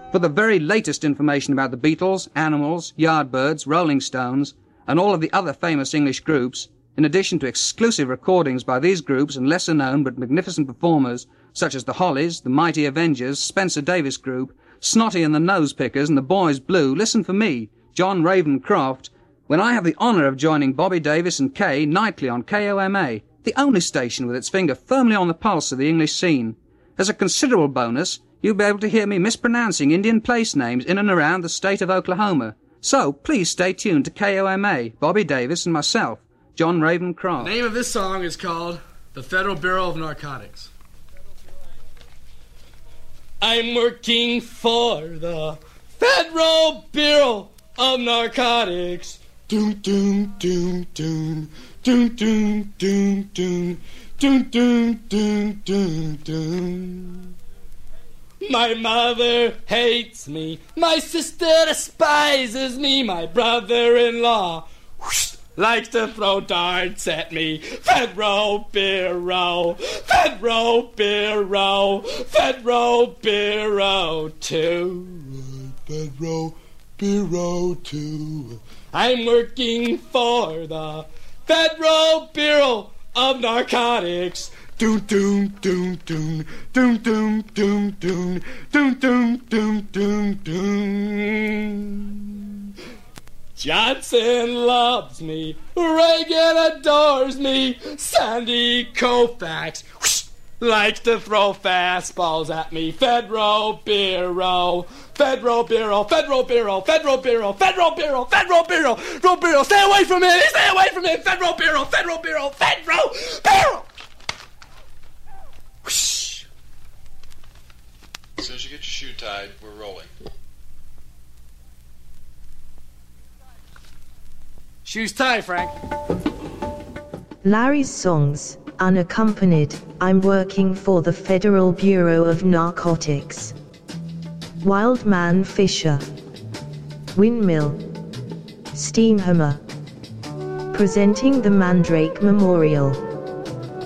For the very latest information about the Beatles, Animals, Yardbirds, Rolling Stones, and all of the other famous English groups, in addition to exclusive recordings by these groups and lesser-known but magnificent performers such as the Hollies, the Mighty Avengers, Spencer Davis Group, Snotty and the Nosepickers, and the Boys Blue, listen for me, John Ravencroft, when I have the honour of joining Bobby Davis and Kay nightly on KOMA, the only station with its finger firmly on the pulse of the English scene. As a considerable bonus, you'll be able to hear me mispronouncing Indian place names in and around the state of Oklahoma. So please stay tuned to KOMA, Bobby Davis and myself, John Ravencroft. The name of this song is called The Federal Bureau of Narcotics. I'm working for the Federal Bureau of Narcotics. Doom, doom, doom, doom. Doom, doom, doom, doom. Doom, doom, doom, doom, doom. My mother hates me. My sister despises me. My brother-in-law likes to throw darts at me. Federal Bureau, Federal Bureau, Federal Bureau 2. Federal Bureau 2. I'm working for the Federal Bureau of Narcotics. Doom, doom, doom, doom, doom, doom, doom, doom, doom, doom, doom, doom, doom. Johnson loves me, Reagan adores me, Sandy Koufax likes to throw fastballs at me. Federal Bureau, Federal Bureau, Federal Bureau, Federal Bureau, Federal Bureau, Federal Bureau, Federal Bureau. Stay away from him! Stay away from him! Federal Bureau, Federal Bureau, Federal Bureau. As soon as you get your shoe tied, we're rolling. Shoes tied, Frank. Larry's songs, unaccompanied, I'm working for the Federal Bureau of Narcotics. Wildman Fisher. Windmill. Steamhammer. Presenting the Mandrake Memorial.